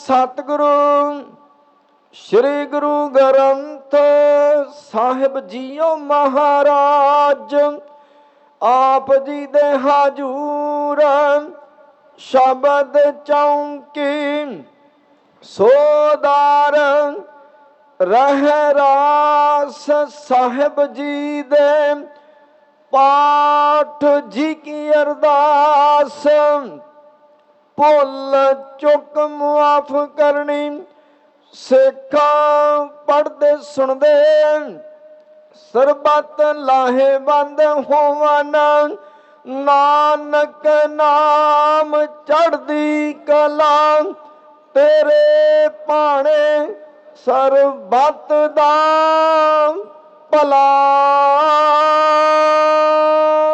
ਸਤਿਗੁਰੂ ਸ੍ਰੀ Guru Granth Sahib JIO ਮਹਾਰਾਜ ਆਪ ਜੀ ਦੇ ਹਾਜ਼ੂਰ ਸ਼ਬਦ ਚੌਂਕੀ ਸੋਦਾਰ ਰਹਿ ਰਾਸ ਸਾਹਿਬ ਜੀ ਦੇ ਪਾਠ ਜੀ ਕੀ ਅਰਦਾਸ ਭੁੱਲ ਚੁੱਕ ਮੁਆਫ ਕਰਨੀ ਸਿੱਖਾਂ ਪੜ੍ਹਦੇ ਸੁਣਦੇ ਸਰਬੱਤ ਲਾਹੇਵੰਦ ਹੋਵਨ ਨਾਨਕ ਨਾਮ ਚੜ੍ਹਦੀ ਕਲਾ ਤੇਰੇ ਭਾਣੇ ਸਰਬੱਤ ਦਾ ਭਲਾ।